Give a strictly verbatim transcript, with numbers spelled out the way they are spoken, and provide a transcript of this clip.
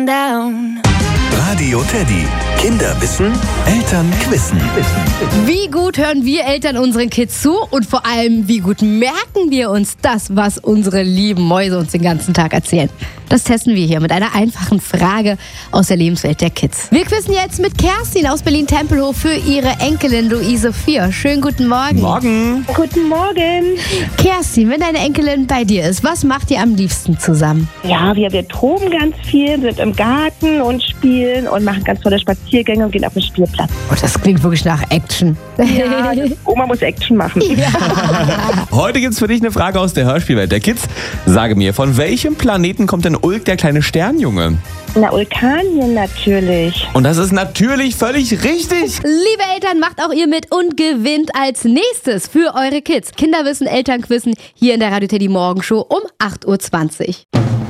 down. Radio Teddy. Kinder wissen, Eltern quissen. Wie gut hören wir Eltern unseren Kids zu und vor allem, wie gut merken wir uns das, was unsere lieben Mäuse uns den ganzen Tag erzählen? Das testen wir hier mit einer einfachen Frage aus der Lebenswelt der Kids. Wir quissen jetzt mit Kerstin aus Berlin-Tempelhof für ihre Enkelin Luise vier. Schönen guten Morgen. Morgen. Guten Morgen. Kerstin, wenn deine Enkelin bei dir ist, was macht ihr am liebsten zusammen? Ja, wir, wir toben ganz viel, sind im Garten und spielen und machen ganz tolle Spaziergänge und gehen auf den Spielplatz. Oh, das klingt wirklich nach Action. Ja, Oma muss Action machen. Heute gibt's für dich eine Frage aus der Hörspielwelt der Kids. Sage mir, von welchem Planeten kommt denn Ulk, der kleine Sternjunge? Na, Vulkanien natürlich. Und das ist natürlich völlig richtig. Liebe Eltern, macht auch ihr mit und gewinnt als nächstes für eure Kids Kinderwissen, Elternquissen hier in der Radio Teddy Morgenshow um acht Uhr zwanzig.